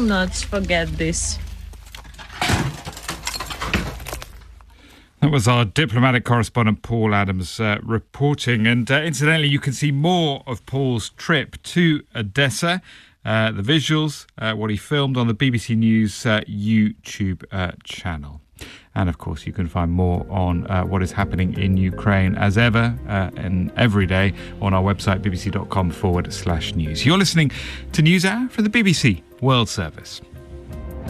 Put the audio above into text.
not forget this. That was our diplomatic correspondent Paul Adams reporting. And incidentally, you can see more of Paul's trip to Odessa, the visuals, what he filmed on the BBC News YouTube channel. And of course, you can find more on what is happening in Ukraine as ever and every day on our website, bbc.com/news. You're listening to NewsHour from the BBC World Service.